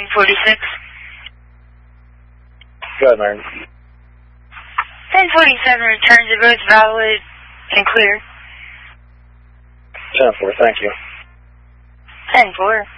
1046. Go ahead, Myron. 1047 returns are both valid and clear. 10-4, thank you. 10-4.